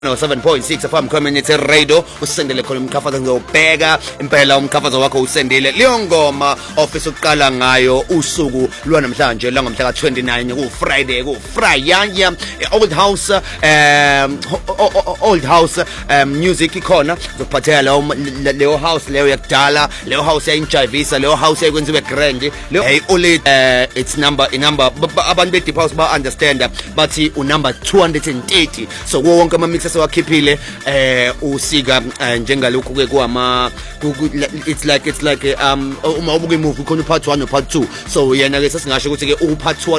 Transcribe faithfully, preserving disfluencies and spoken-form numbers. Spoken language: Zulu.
no seven point six F M Community Radio usendele khona umkhafazo ngizobheka impela umkhafazo wakho usendile leyo ngoma office uqala ngayo usuku lwanamhlanje la ngomhla ka twenty-nine ku Friday ku Friday Old House um Old House um music ikhona zokuphathela leyo house leyo yakudala leyo house yayinjivisa leyo house yayikwenziwe grand leyo hey only uh, it's number i number abantu be deep house ba understand bathi u number two hundred thirty so wonke ama mix wakhiphile eh usika njengalokhu ke kwama it's like it's like um uma ubuke movie khona part one no part two so yena ke sesingasho ukuthi ke u part one